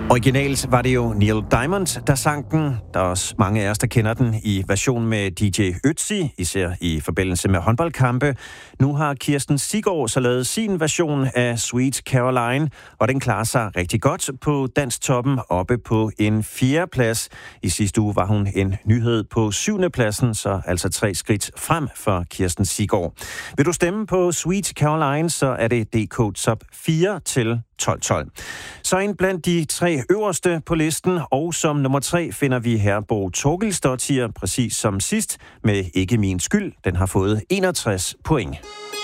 Originalt var det jo Neil Diamond, der sang den. Der er også mange af os, der kender den i version med DJ Ötzi, især i forbindelse med håndboldkampe. Nu har Kirsten Siggaard så lavet sin version af Sweet Caroline, og den klarer sig rigtig godt på Dansktoppen oppe på en 4. plads. I sidste uge var hun en nyhed på 7. pladsen, så altså 3 skridt frem for Kirsten Siggaard. Vil du stemme på Sweet Caroline, så er det DK Top 4 til 12. Så ind blandt de 3 øverste på listen, og som nummer 3 finder vi her Bo Torgilsdottir, præcis som sidst, med Ikke min skyld. Den har fået 61 point.